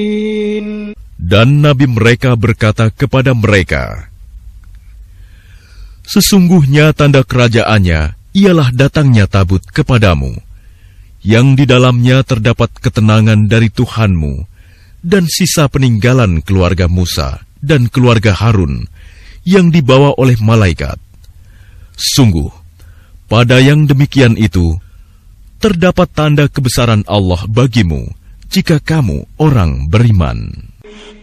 Dan nabi mereka berkata kepada mereka, sesungguhnya tanda kerajaannya ialah datangnya tabut kepadamu, yang di dalamnya terdapat ketenangan dari Tuhanmu, dan sisa peninggalan keluarga Musa dan keluarga Harun yang dibawa oleh malaikat. Sungguh, pada yang demikian itu, terdapat tanda kebesaran Allah bagimu, jika kamu orang beriman.